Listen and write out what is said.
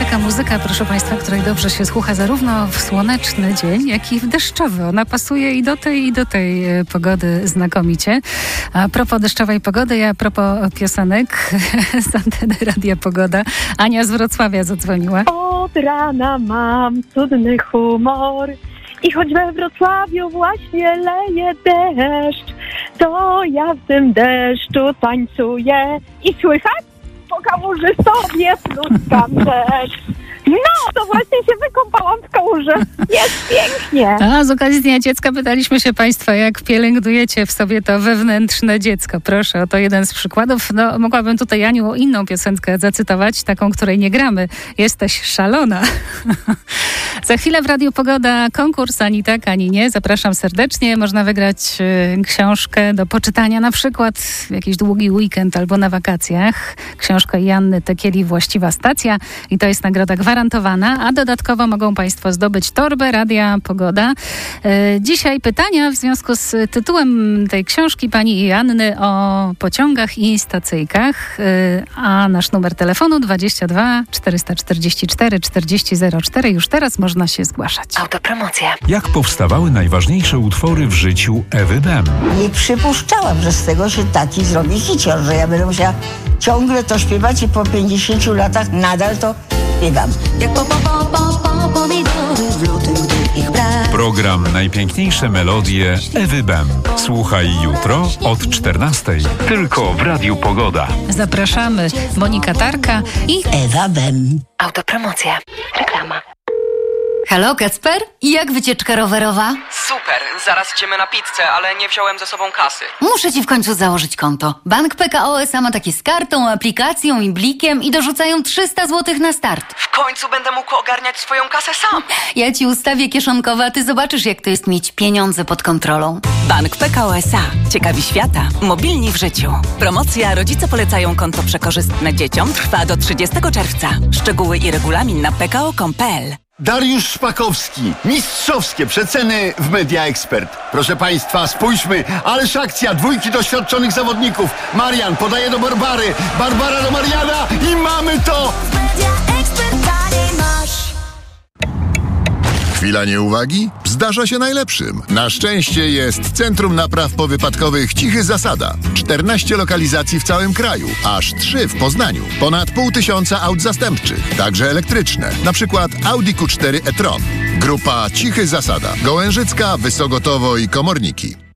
taka muzyka, proszę Państwa, której dobrze się słucha zarówno w słoneczny dzień, jak i w deszczowy. Ona pasuje i do tej pogody znakomicie. A propos deszczowej pogody, a propos piosenek z anteny Radia Pogoda. Ania z Wrocławia zadzwoniła. Od rana mam cudny humor i choć we Wrocławiu właśnie leje deszcz, to ja w tym deszczu tańcuję i słychać? Po kałuży sobie pluskam deszcz. No, to właśnie się wykąpałam w kałuży. Jest pięknie. A z okazji Dnia Dziecka pytaliśmy się Państwa, jak pielęgnujecie w sobie to wewnętrzne dziecko. Proszę, oto jeden z przykładów. No, mogłabym tutaj, Aniu, inną piosenkę zacytować, taką, której nie gramy. Jesteś szalona. Za chwilę w Radiu Pogoda konkurs Ani tak, ani nie. Zapraszam serdecznie. Można wygrać książkę do poczytania na przykład w jakiś długi weekend albo na wakacjach. Książka Joanny Tekieli Właściwa Stacja i to jest nagroda gwarantowana, a dodatkowo mogą Państwo zdobyć torbę Radia Pogoda. Dzisiaj pytania w związku z tytułem tej książki pani Joanny o pociągach i stacyjkach, a nasz numer telefonu 22 444 4004. Już teraz można się zgłaszać. Autopromocja. Jak powstawały najważniejsze utwory w życiu Ewy Bem? Nie przypuszczałam, że z tego się taki zrobi hicior, że ja będę musiała ciągle to śpiewać i po 50 latach nadal to śpiewam. Jak pomidory w lutym, gdy ich brak. Program Najpiękniejsze melodie Ewy Bem. Słuchaj jutro od 14:00. Tylko w Radiu Pogoda. Zapraszamy Monika Tarka i Ewa Bem. Autopromocja. Reklama. Halo, Kacper? I jak wycieczka rowerowa? Super, zaraz idziemy na pizzę, ale nie wziąłem ze sobą kasy. Muszę ci w końcu założyć konto. Bank PKO SA ma takie z kartą, aplikacją i blikiem i dorzucają 300 zł na start. W końcu będę mógł ogarniać swoją kasę sam. Ja ci ustawię kieszonkowe, a ty zobaczysz, jak to jest mieć pieniądze pod kontrolą. Bank PKO SA. Ciekawi świata. Mobilni w życiu. Promocja Rodzice polecają konto przekorzystne dzieciom trwa do 30 czerwca. Szczegóły i regulamin na pko.com.pl. Dariusz Szpakowski. Mistrzowskie przeceny w Media Expert. Proszę Państwa, spójrzmy. Ależ akcja. Dwójki doświadczonych zawodników. Marian podaje do Barbary. Barbara do Mariana. I mamy to! Chwila nieuwagi? Zdarza się najlepszym. Na szczęście jest Centrum Napraw Powypadkowych Cichy Zasada. 14 lokalizacji w całym kraju, aż 3 w Poznaniu. Ponad 500 aut zastępczych, także elektryczne. Na przykład Audi Q4 e-tron. Grupa Cichy Zasada. Gołężycka, Wysogotowo i Komorniki.